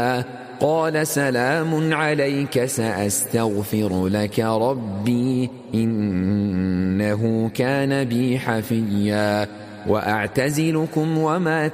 قال سلام عليك سأستغفر لك ربي إنه كان بي حفيا وأعتزلكم وما